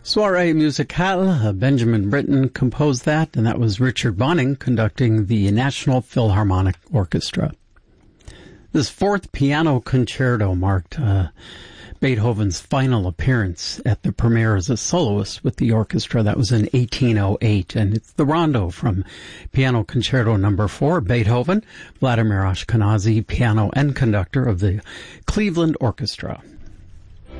Soirée Musicale, Benjamin Britten composed that, and that was Richard Bonning conducting the National Philharmonic Orchestra. This fourth piano concerto marked Beethoven's final appearance at the premiere as a soloist with the orchestra. That was in 1808, and it's the rondo from Piano Concerto No. 4, Beethoven, Vladimir Ashkenazy, piano and conductor of the Cleveland Orchestra.